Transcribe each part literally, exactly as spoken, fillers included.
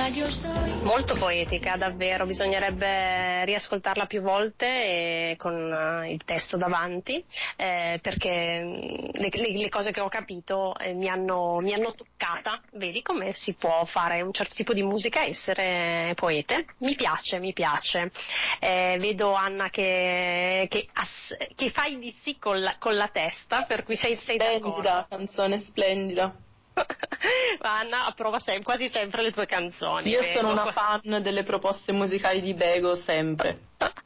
Molto poetica, davvero, bisognerebbe riascoltarla più volte e con uh, il testo davanti, eh, perché le, le, le cose che ho capito eh, mi, hanno, mi hanno toccata. Vedi come si può fare un certo tipo di musica e essere poete? Mi piace, mi piace. Eh, vedo Anna che, che, ass- che fai di sì con la, con la testa, per cui sei, sei d'accordo. Splendida, canzone splendida. Anna approva sem- quasi sempre le tue canzoni. Io vero? sono una fan delle proposte musicali di Bego, sempre.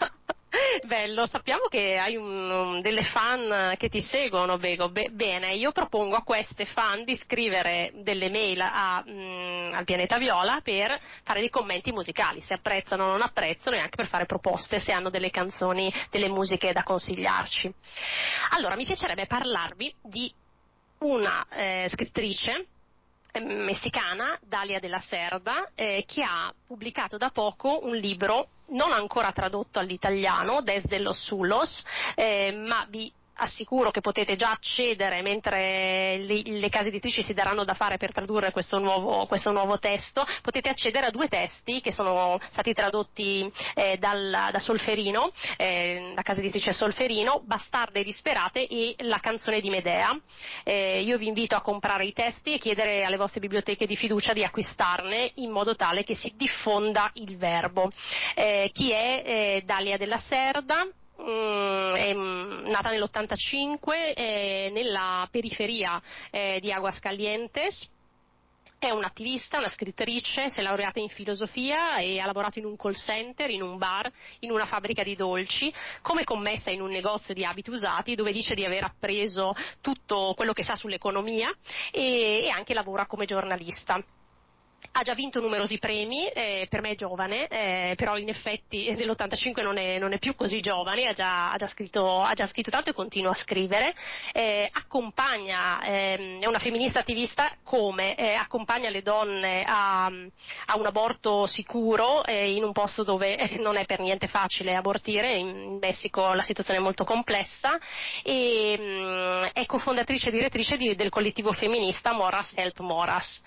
Bello, sappiamo che hai un, un, delle fan che ti seguono, Bego. Be- bene, io propongo a queste fan di scrivere delle mail a, mh, al Pianeta Viola per fare dei commenti musicali, se apprezzano o non apprezzano, e anche per fare proposte se hanno delle canzoni, delle musiche da consigliarci. Allora, mi piacerebbe parlarvi di una eh, scrittrice eh, messicana, Dalia de la Cerda, eh, che ha pubblicato da poco un libro non ancora tradotto all'italiano, Desde los Zulos, eh, ma vi assicuro che potete già accedere mentre le, le case editrici si daranno da fare per tradurre questo nuovo, questo nuovo testo. Potete accedere a due testi che sono stati tradotti eh, dal, da Solferino, eh, la casa editrice Solferino, Bastarde e disperate e La canzone di Medea. Eh, io vi invito a comprare i testi e chiedere alle vostre biblioteche di fiducia di acquistarne in modo tale che si diffonda il verbo. Eh, chi è eh, Dalia de la Cerda? Mm, è nata nell'ottantacinque eh, nella periferia eh, di Aguascalientes. È un'attivista, una scrittrice, si è laureata in filosofia e ha lavorato in un call center, in un bar, in una fabbrica di dolci, come commessa in un negozio di abiti usati, dove dice di aver appreso tutto quello che sa sull'economia, e, e anche lavora come giornalista. Ha già vinto numerosi premi, eh, per me è giovane, eh, però in effetti nell'ottantacinque non è, non è più così giovane, ha già, ha già, scritto, ha già scritto tanto e continua a scrivere. Eh, accompagna, ehm, è una femminista attivista come eh, accompagna le donne a, a un aborto sicuro eh, in un posto dove non è per niente facile abortire. In Messico la situazione è molto complessa, e mh, è cofondatrice e direttrice di, del collettivo femminista Morras Help Morras.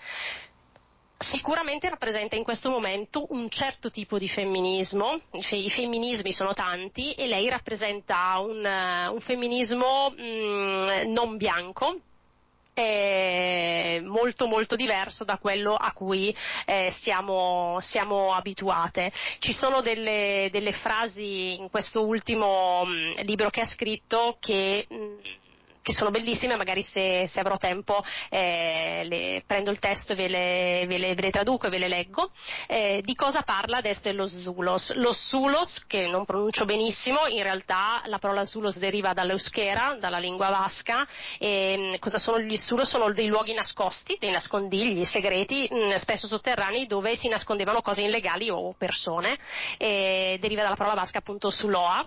Sicuramente rappresenta in questo momento un certo tipo di femminismo, i femminismi sono tanti e lei rappresenta un, un femminismo mh, non bianco, è molto molto diverso da quello a cui eh, siamo, siamo abituate. Ci sono delle, delle frasi in questo ultimo mh, libro che ha scritto che mh, che sono bellissime, magari se, se avrò tempo eh, le, prendo il testo e ve le, ve, le, ve le traduco e ve le leggo. Eh, di cosa parla Desde los Zulos? Los Zulos, che non pronuncio benissimo, in realtà la parola Zulos deriva dall'euskera, dalla lingua vasca. E, cosa sono gli Zulos? Sono dei luoghi nascosti, dei nascondigli segreti, mh, spesso sotterranei, dove si nascondevano cose illegali o persone. E, deriva dalla parola vasca appunto Zuloa.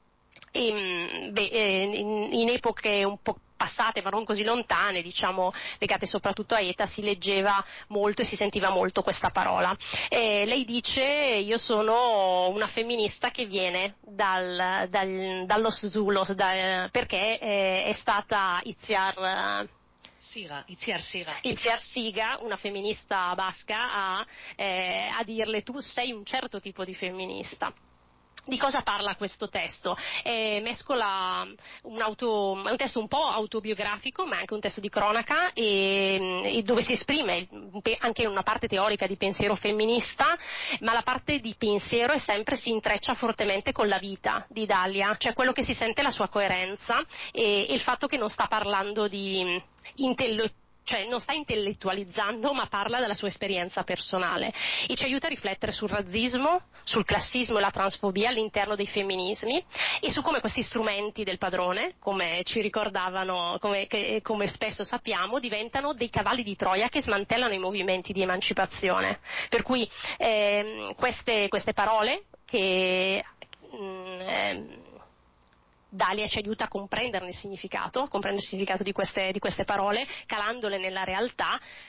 In, beh, in, in epoche un po' passate ma non così lontane, diciamo legate soprattutto a ETA, si leggeva molto e si sentiva molto questa parola. Eh, lei dice: io sono una femminista che viene dal, dal, dallo Zulos, da, perché eh, è stata Itziar Siga, Itziar Siga. Itziar Siga, una femminista basca, a, eh, a dirle: tu sei un certo tipo di femminista. Di cosa parla questo testo? Eh, mescola un, auto, un testo un po' autobiografico, ma anche un testo di cronaca, e, e dove si esprime anche una parte teorica di pensiero femminista, ma la parte di pensiero è sempre, si intreccia fortemente con la vita di Dalia, cioè quello che si sente è la sua coerenza e, e il fatto che non sta parlando di intellettualità, cioè non sta intellettualizzando, ma parla della sua esperienza personale e ci aiuta a riflettere sul razzismo, sul classismo e la transfobia all'interno dei femminismi e su come questi strumenti del padrone, come ci ricordavano, come, che, come spesso sappiamo, diventano dei cavalli di Troia che smantellano i movimenti di emancipazione. Per cui ehm, queste, queste parole che mh, ehm, Dalia ci aiuta a comprenderne il significato, a comprendere il significato di queste, di queste parole, calandole nella realtà,